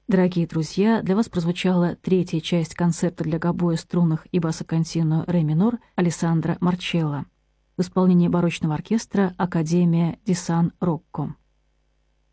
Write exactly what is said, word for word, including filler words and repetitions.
Дорогие друзья, для вас прозвучала третья часть концерта для гобоя, струнных и бассо-контино ре минор Алессандро Марчелло в исполнении барочного оркестра Академия ди Сан-Рокко.